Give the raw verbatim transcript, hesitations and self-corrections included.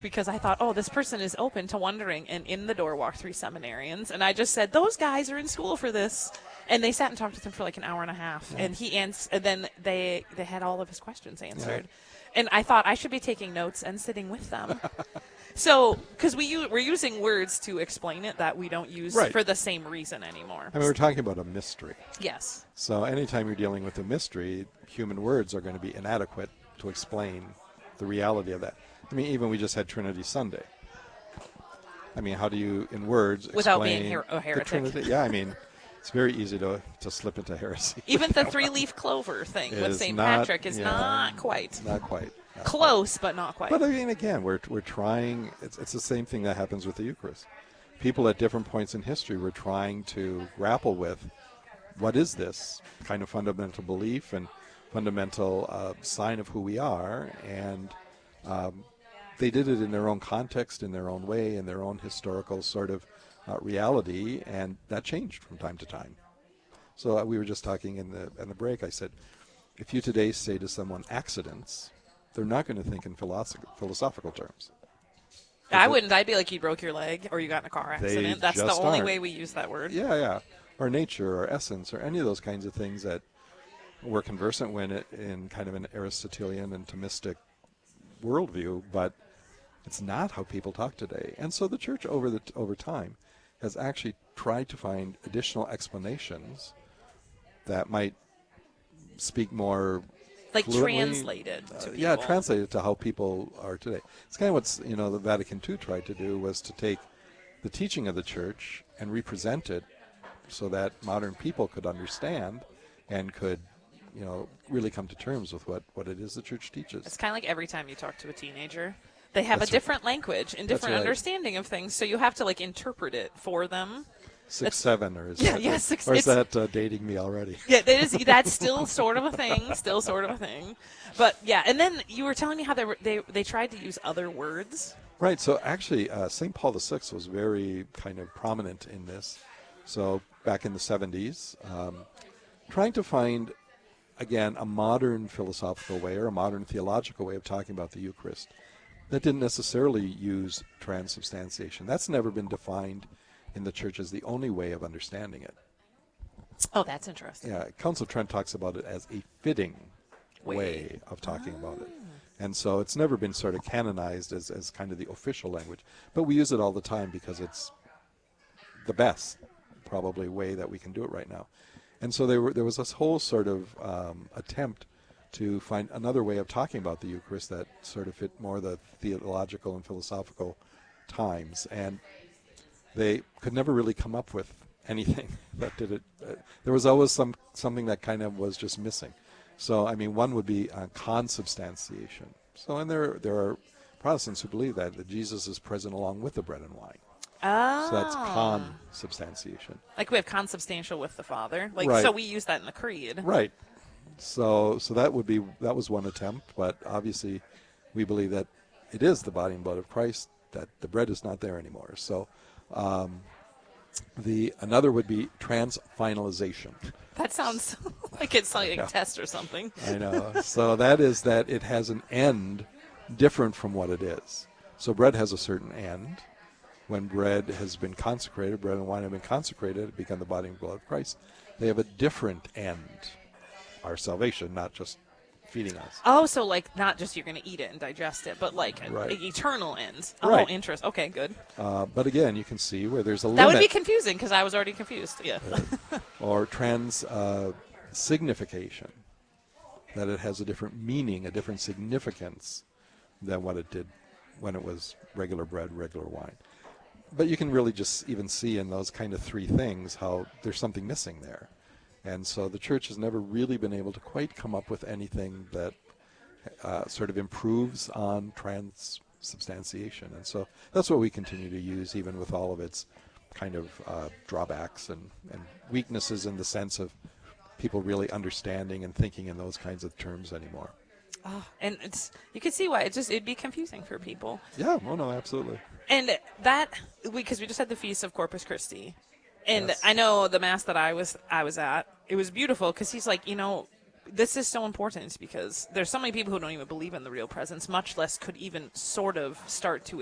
because I thought, oh, this person is open to wondering. And in the door walked three seminarians. And I just said, those guys are in school for this. And they sat and talked with him for like an hour and a half. Yeah. And he ans- and then they, they had all of his questions answered. Yeah. And I thought I should be taking notes and sitting with them. So, because we u- we're using words to explain it that we don't use right. for the same reason anymore. I mean, we're talking about a mystery. Yes. So anytime you're dealing with a mystery, human words are going to be inadequate to explain the reality of that. I mean, even we just had Trinity Sunday. I mean, how do you, in words, without explain being her- a heretic? The Trinity? Yeah, I mean, it's very easy to to slip into heresy. Even the three-leaf clover thing with Saint Patrick is yeah, not quite. Not quite. Not Close, quite. but not quite. But I mean, again, we're we're trying. It's it's the same thing that happens with the Eucharist. People at different points in history were trying to grapple with what is this kind of fundamental belief and fundamental uh, sign of who we are, and um, they did it in their own context, in their own way, in their own historical sort of uh, reality, and that changed from time to time. So uh, we were just talking in the in the break. I said, if you today say to someone accidents, they're not going to think in philosoph- philosophical terms. I wouldn't. I'd be like, you broke your leg or you got in a car accident. That's the only aren't. way we use that word. Yeah, yeah. Or nature or essence or any of those kinds of things that we're conversant with it in kind of an Aristotelian and Thomistic worldview, but it's not how people talk today. And so the church over the over time has actually tried to find additional explanations that might speak more like fluently, translated to uh, people. Yeah, translated to how people are today. It's kind of what you know the Vatican Two tried to do, was to take the teaching of the church and represent it so that modern people could understand and could, you know, really come to terms with what, what it is the church teaches. It's kind of like every time you talk to a teenager, they have That's a different right. language and different right. understanding of things, so you have to like interpret it for them. Six, that's, seven, or is yeah, that, yeah, six, or is that uh, dating me already? Yeah, that is, that's still sort of a thing, still sort of a thing. But yeah, and then you were telling me how they were, they they tried to use other words. Right. So actually, uh, Saint Paul the Sixth was very kind of prominent in this. So back in the seventies, um, trying to find, again, a modern philosophical way or a modern theological way of talking about the Eucharist that didn't necessarily use transubstantiation. That's never been defined in the church as the only way of understanding it. Oh, that's interesting. Yeah, Council of Trent talks about it as a fitting way, way of talking ah. about it. And so it's never been sort of canonized as, as kind of the official language. But we use it all the time because it's the best, probably, way that we can do it right now. And so there, were, there was this whole sort of um, attempt to find another way of talking about the Eucharist that sort of fit more the theological and philosophical times. And they could never really come up with anything that did it. Uh, there was always some something that kind of was just missing. So, I mean, one would be uh, consubstantiation. So, and there there are Protestants who believe that, that Jesus is present along with the bread and wine. Oh. So that's consubstantiation. Like we have consubstantial with the Father. Like right. So we use that in the Creed. Right. So so that would be that was one attempt, but obviously we believe that it is the body and blood of Christ, that the bread is not there anymore. So um, the another would be transfinalization. That sounds like it's like yeah. a test or something. I know. So that is that it has an end different from what it is. So bread has a certain end. When bread has been consecrated, bread and wine have been consecrated, it become the body and blood of Christ. They have a different end. Our salvation, not just feeding us. Oh, so like not just you're going to eat it and digest it, but like right. an eternal ends. Right. Oh, interest. Okay, good. Uh, but again, you can see where there's a that limit. That would be confusing because I was already confused. Yeah. uh, or trans uh, signification, that it has a different meaning, a different significance than what it did when it was regular bread, regular wine. But you can really just even see in those kind of three things how there's something missing there. And so the church has never really been able to quite come up with anything that uh, sort of improves on transubstantiation. And so that's what we continue to use, even with all of its kind of uh, drawbacks and, and weaknesses in the sense of people really understanding and thinking in those kinds of terms anymore. Oh, and it's you can see why it just it'd be confusing for people. Yeah, oh no, absolutely. And that because we, we just had the Feast of Corpus Christi. And yes. I know the mass that I was I was at, it was beautiful because he's like, you know, this is so important because there's so many people who don't even believe in the real presence, much less could even sort of start to